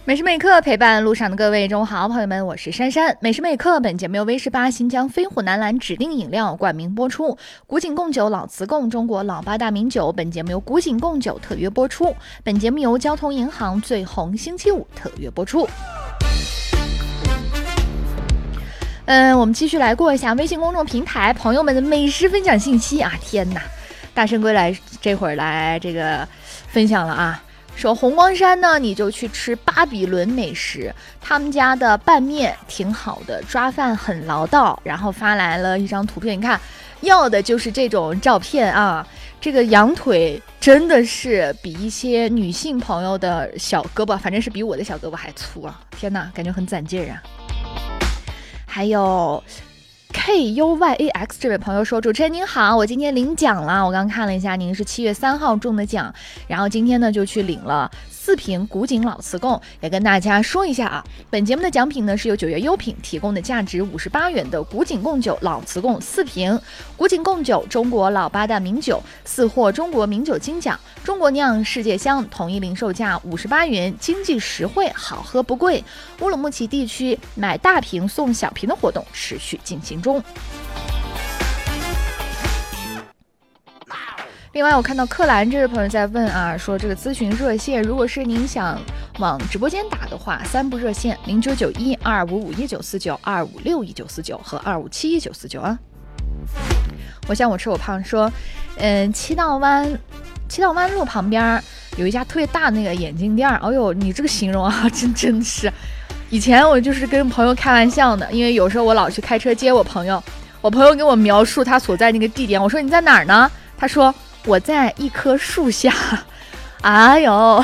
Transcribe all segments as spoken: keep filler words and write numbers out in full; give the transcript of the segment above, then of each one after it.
每时每刻陪伴路上的各位，中午好，朋友们，我是珊珊。每时每刻，本节目由威十八新疆飞虎南蓝指定饮料冠名播出。古井贡酒老瓷贡，中国老八大名酒。本节目由古井贡酒特约播出。本节目由交通银行最红星期五特约播出。嗯，我们继续来过一下微信公众平台朋友们的美食分享信息啊！天哪，大圣归来这会儿来这个分享了啊。说红光山呢，你就去吃巴比伦美食，他们家的拌面挺好的，抓饭很老道，然后发来了一张图片，你看，要的就是这种照片啊。这个羊腿真的是比一些女性朋友的小胳膊，反正是比我的小胳膊还粗啊！天哪，感觉很攒劲儿啊。还有 K U Y A X 这位朋友说，主持人您好，我今天领奖了，我刚看了一下，您是七月三号中的奖，然后今天呢就去领了四瓶古井老瓷贡，也跟大家说一下啊，本节目的奖品呢是由九月优品提供的价值五十八元的古井贡酒老瓷贡四瓶。古井贡酒，中国老八大名酒，四获中国名酒金奖，中国酿世界香，统一零售价五十八元，经济实惠，好喝不贵。乌鲁木齐地区买大瓶送小瓶的活动持续进行中。另外我看到克兰这位朋友在问啊，说这个咨询热线，如果是您想往直播间打的话，三部热线零九九一二五五一九四九、二五六一九四九和二五七一九四九啊。我想我吃我胖说，嗯，七道湾七道湾路旁边有一家特别大的那个眼镜店，哎呦，你这个形容啊，真真是。以前我就是跟朋友开玩笑的，因为有时候我老去开车接我朋友，我朋友给我描述他所在那个地点，我说你在哪儿呢？他说我在一棵树下。哎呦，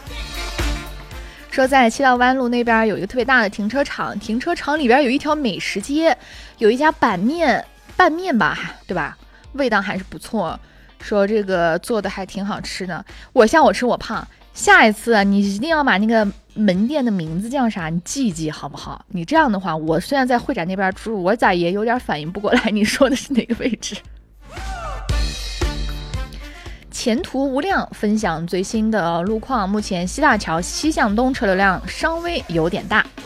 说在七道湾路那边有一个特别大的停车场，停车场里边有一条美食街，有一家板面拌面吧，对吧？味道还是不错，说这个做的还挺好吃的。我像我吃我胖，下一次啊，你一定要把那个门店的名字叫啥，你记一记好不好？你这样的话，我虽然在会展那边住，我咋也有点反应不过来，你说的是哪个位置？前途无量分享最新的路况，目前西大桥西向东车流量稍微有点大。